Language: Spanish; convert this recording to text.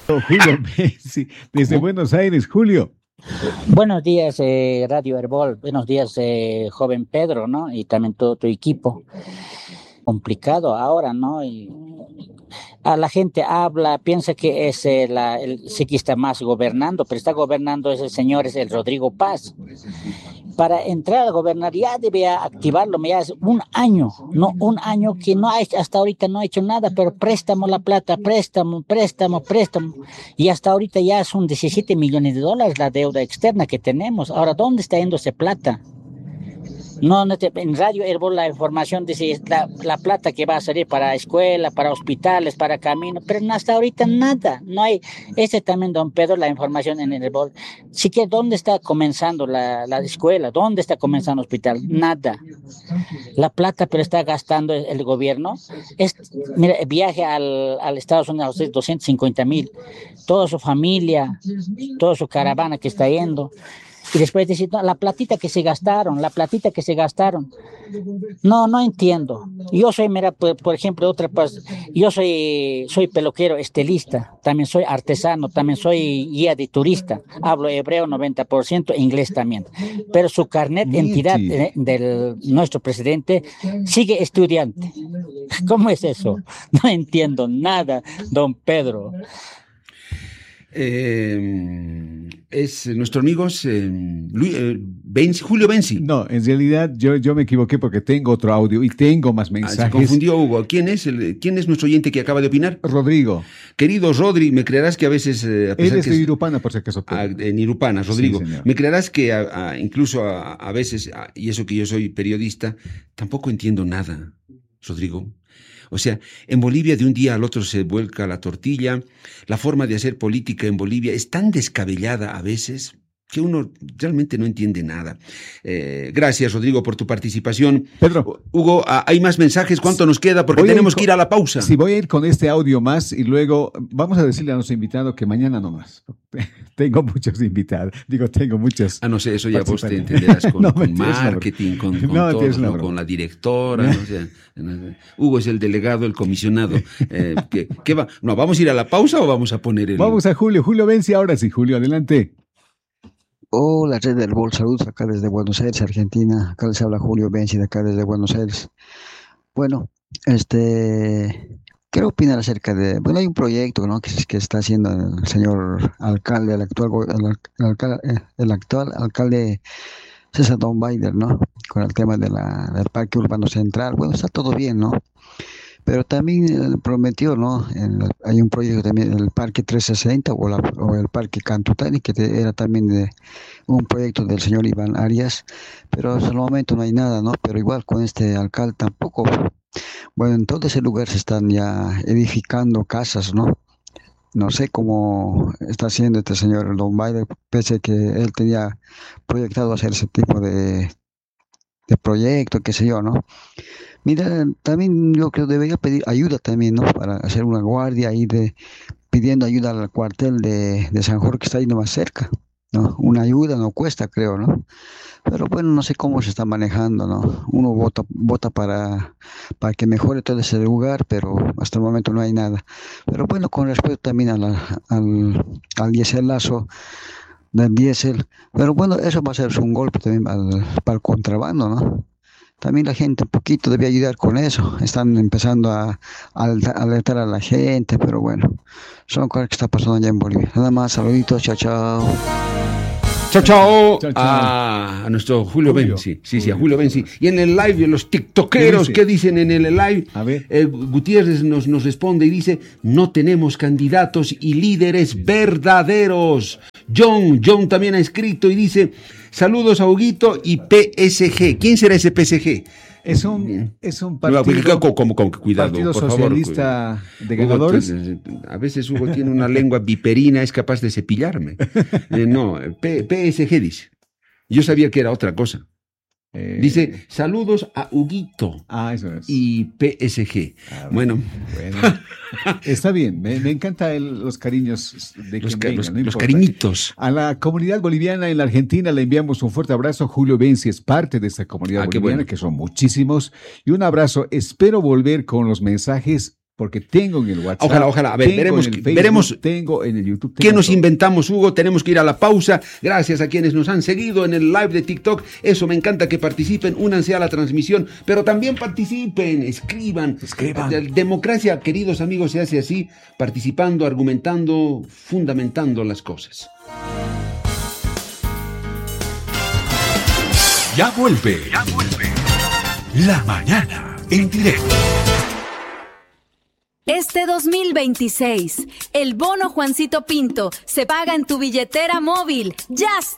Julio Messi, desde Buenos Aires, Julio. Buenos días, Radio Herbol. Buenos días, joven Pedro, ¿no? Y también todo tu equipo. Complicado ahora, ¿no? Y a la gente habla, piensa que es sí que está más gobernando, pero está gobernando ese señor, es el Rodrigo Paz. Para entrar a gobernar ya debía activarlo, ya hace un año, no un año que no ha hecho, hasta ahorita no ha hecho nada, pero préstamo la plata, préstamo, y hasta ahorita ya son 17 millones de dólares la deuda externa que tenemos. Ahora, ¿dónde está yendo esa plata? No, en Radio Herbol la información dice la plata que va a salir para escuela, para hospitales, para caminos, pero hasta ahorita nada, no hay. También, don Pedro, la información en el Herbol. Sí que, ¿dónde está comenzando la escuela? ¿Dónde está comenzando el hospital? Nada. La plata, pero está gastando el gobierno. Mira, viaje al Estados Unidos, 250,000. Toda su familia, toda su caravana que está yendo. Y después decir, no, la platita que se gastaron. No entiendo. Yo soy, mira, por ejemplo, yo soy peluquero estilista, también soy artesano, también soy guía de turista, hablo hebreo 90%, inglés también. Pero su carnet de entidad del nuestro presidente sigue estudiante. ¿Cómo es eso? No entiendo nada, don Pedro. Es nuestro amigo Julio Benzi. No, en realidad yo me equivoqué porque tengo otro audio y tengo más mensajes. Se confundió Hugo. ¿Quién es nuestro oyente que acaba de opinar? Rodrigo. Querido Rodri, me creerás que a veces... Él es de Irupana, por si acaso. En Irupana, Rodrigo. Sí, me creerás que incluso a veces, y eso que yo soy periodista, tampoco entiendo nada, Rodrigo. O sea, en Bolivia de un día al otro se vuelca la tortilla. La forma de hacer política en Bolivia es tan descabellada a veces que uno realmente no entiende nada. Gracias, Rodrigo, por tu participación. Pedro. Hugo, hay más mensajes. ¿Cuánto nos queda? Porque tenemos que ir a la pausa. Sí, voy a ir con este audio más y luego vamos a decirle a nuestro invitado que mañana no más. Tengo muchos invitados. Tengo muchos. No sé, eso ya vos te entenderás con marketing, con todo, ¿no? Con la directora. Hugo es el delegado, el comisionado. ¿Qué va? No, ¿vamos a ir a la pausa o vamos a poner el...? Vamos a Julio. Julio Benzi, ahora sí, Julio, adelante. Hola, Red Herbol, saludos acá desde Buenos Aires, Argentina. Acá les habla Julio Benzi de acá desde Buenos Aires. Bueno, ¿qué opinar acerca de...? Bueno, hay un proyecto, ¿no?, que está haciendo el señor alcalde, el actual alcalde César Don Biden, ¿no?, con el tema del Parque Urbano Central. Bueno, está todo bien, ¿no? Pero también prometió, ¿no? Hay un proyecto también, el Parque 360 o el Parque Cantutani, que era también un proyecto del señor Iván Arias, pero hasta el momento no hay nada, ¿no? Pero igual con este alcalde tampoco. Bueno, en todo ese lugar se están ya edificando casas, ¿no? No sé cómo está haciendo este señor Don Biden, pese a que él tenía proyectado hacer ese tipo de proyecto, qué sé yo, ¿no? Mira, también yo creo que debería pedir ayuda también, ¿no? Para hacer una guardia ahí pidiendo ayuda al cuartel de San Jorge, que está ahí más cerca, ¿no? Una ayuda no cuesta, creo, ¿no? Pero bueno, no sé cómo se está manejando, ¿no? Uno vota para que mejore todo ese lugar, pero hasta el momento no hay nada. Pero bueno, con respecto también al dieselazo del diésel, pero bueno, eso va a ser un golpe también para el contrabando, ¿no? También la gente un poquito debe ayudar con eso. Están empezando a alertar a la gente, pero bueno, son cosas que está pasando allá en Bolivia. Nada más, saluditos, chao, chao. Chao, chao. A nuestro Julio Benzi. Sí, a Julio Benzi. Y en el live de los tiktokeros, ¿qué dicen en el live? A ver. Gutiérrez nos responde y dice: no tenemos candidatos y líderes verdaderos. John también ha escrito y dice: saludos a Huguito y PSG. ¿Quién será ese PSG? Es un partido, cuidado, partido por socialista favor, de ganadores. Hugo, a veces Hugo tiene una lengua viperina, es capaz de cepillarme. PSG dice. Yo sabía que era otra cosa. Dice: saludos a Huguito eso es. y PSG. Bueno. Está bien, me encantan los cariños de quien venga, no los cariñitos. A la comunidad boliviana en la Argentina le enviamos un fuerte abrazo. Julio Benzi es parte de esta comunidad boliviana, que son muchísimos. Y un abrazo, espero volver con los mensajes porque tengo en el WhatsApp. Ojalá. A ver, tengo veremos, en el Facebook, veremos tengo en el YouTube. ¿Qué nos todo. inventamos, Hugo? Tenemos que ir a la pausa. Gracias a quienes nos han seguido en el live de TikTok. Eso me encanta que participen. Únanse a la transmisión, pero también participen, escriban. Democracia, queridos amigos, se hace así, participando, argumentando, fundamentando las cosas. Ya vuelve. La mañana en directo. Este 2026, el bono Juancito Pinto se paga en tu billetera móvil. ¡Ya está!